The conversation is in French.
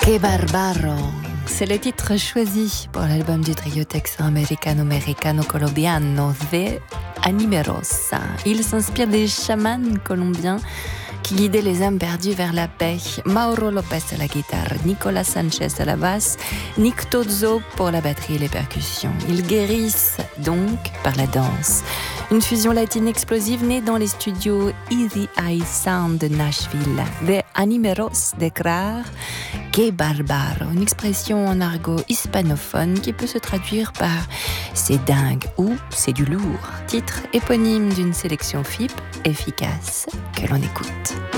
Que barbaro! C'est le titre choisi pour l'album du trio texano-americano-colombiano The Animeros. Il s'inspire des chamans colombiens qui guidaient les âmes perdues vers la paix. Mauro Lopez à la guitare, Nicolas Sanchez à la basse, Nick Tozzo pour la batterie et les percussions. Ils guérissent donc par la danse. Une fusion latine explosive née dans les studios Easy Eye Sound de Nashville. The Animeros déclare Que barbaro, une expression en argot hispanophone qui peut se traduire par c'est dingue ou c'est du lourd. Titre éponyme d'une sélection FIP efficace que l'on écoute.